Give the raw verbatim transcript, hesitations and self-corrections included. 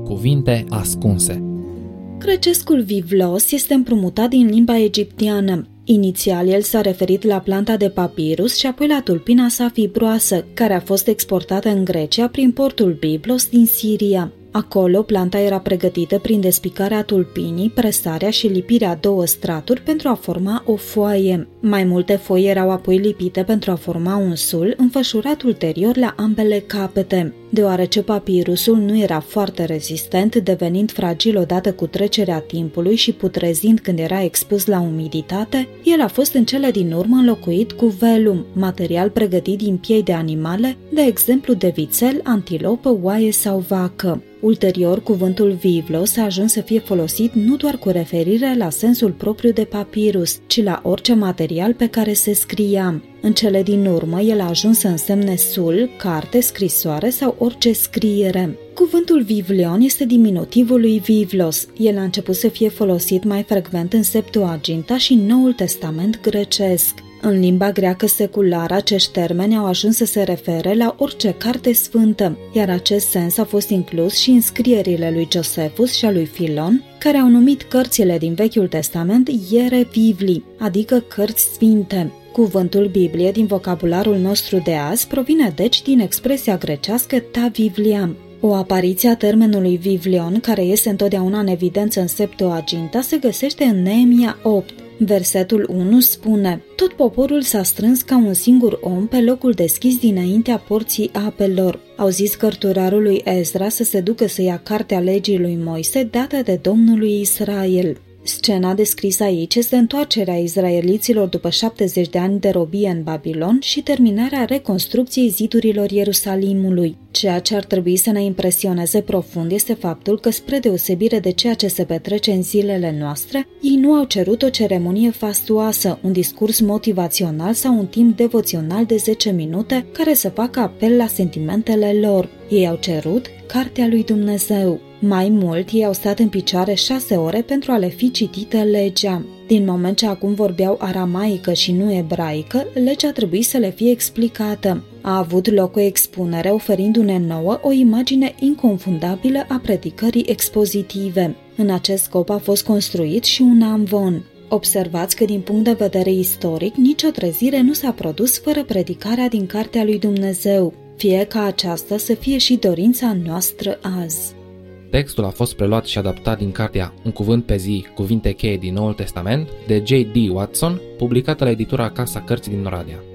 Cuvinte ascunse. Grecescul vivlos este împrumutat din limba egipteană. Inițial, el s-a referit la planta de papirus și apoi la tulpina sa fibroasă, care a fost exportată în Grecia prin portul Biblos din Siria. Acolo, planta era pregătită prin despicarea tulpinii, presarea și lipirea a două straturi pentru a forma o foaie. Mai multe foi erau apoi lipite pentru a forma un sul, înfășurat ulterior la ambele capete. Deoarece papirusul nu era foarte rezistent, devenind fragil odată cu trecerea timpului și putrezind când era expus la umiditate, el a fost în cele din urmă înlocuit cu velum, material pregătit din piei de animale, de exemplu de vițel, antilopă, oaie sau vacă. Ulterior, cuvântul vivlos a ajuns să fie folosit nu doar cu referire la sensul propriu de papirus, ci la orice material pe care se scria. În cele din urmă, el a ajuns să însemne sul, carte, scrisoare sau orice scriere. Cuvântul vivlion este diminutivul lui vivlos. El a început să fie folosit mai frecvent în Septuaginta și în Noul Testament grecesc. În limba greacă seculară, acești termeni au ajuns să se refere la orice carte sfântă, iar acest sens a fost inclus și în scrierile lui Josefus și a lui Filon, care au numit cărțile din Vechiul Testament iere vivli, adică cărți sfinte. Cuvântul Biblie din vocabularul nostru de azi provine deci din expresia grecească ta vivliam. O apariție a termenului vivlion, care iese întotdeauna în evidență în Septuaginta, se găsește în Neemia opt. Versetul unu spune: tot poporul s-a strâns ca un singur om pe locul deschis dinaintea porții apelor. Au zis cărturarului Ezra să se ducă să ia cartea legii lui Moise dată de Domnului Israel. Scena descrisă aici este întoarcerea izraeliților după șaptezeci de ani de robie în Babilon și terminarea reconstrucției zidurilor Ierusalimului. Ceea ce ar trebui să ne impresioneze profund este faptul că, spre deosebire de ceea ce se petrece în zilele noastre, ei nu au cerut o ceremonie fastuoasă, un discurs motivațional sau un timp devoțional de zece minute care să facă apel la sentimentele lor. Ei au cerut Cartea lui Dumnezeu. Mai mult, ei au stat în picioare șase ore pentru a le fi citită legea. Din moment ce acum vorbeau aramaică și nu ebraică, legea trebuie să le fie explicată. A avut loc o expunere oferindu-ne nouă o imagine inconfundabilă a predicării expozitive. În acest scop a fost construit și un amvon. Observați că din punct de vedere istoric, nicio trezire nu s-a produs fără predicarea din Cartea lui Dumnezeu. Fie ca aceasta să fie și dorința noastră azi. Textul a fost preluat și adaptat din cartea Un cuvânt pe zi, cuvinte cheie din Noul Testament, de J D Watson, publicată la editura Casa Cărții din Oradea.